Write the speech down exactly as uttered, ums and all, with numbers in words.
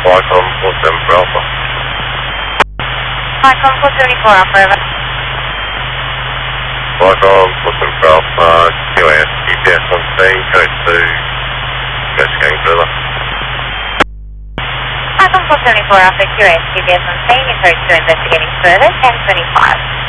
Icon four seven for Alpha. Icon four seventy-four Alpha, over. Icon four seven for Alpha, Q S, G P S on scene, code two, investigating further. Icon four seventy-four Alpha, Q S, G P S on scene, code two, investigating further, ten twenty-five.